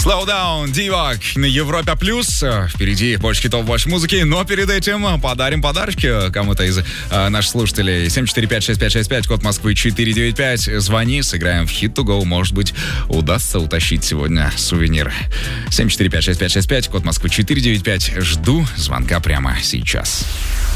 Slow Down, Дивак на Европе Плюс. Впереди больше хитов, больше музыки, но перед этим подарим подарочки кому-то из наших слушателей. 7456565, код Москвы 495. Звони, сыграем в Hit to Go. Может быть, удастся утащить сегодня сувенир. 7456565, код Москвы 495. Жду звонка прямо сейчас.